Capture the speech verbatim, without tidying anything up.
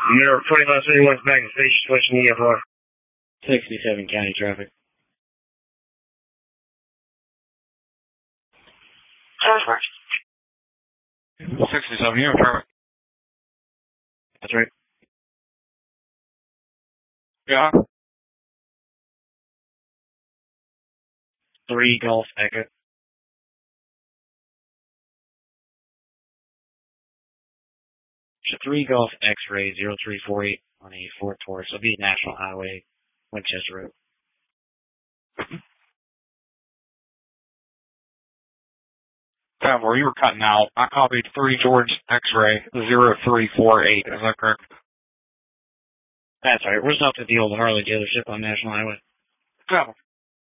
You're twenty-five City West back to station switching E F R. sixty-seven county traffic. sixty-seven unit traffic. That's right. Yeah. Three Golf Echo. Three Golf X-ray zero three four eight on a Ford Taurus. It'll be National Highway, Winchester Road. Traveler, you were cutting out. I copied three George X-ray zero three four eight. Is that correct? That's right. We're just off at the old Harley dealership on National Highway. Traveler.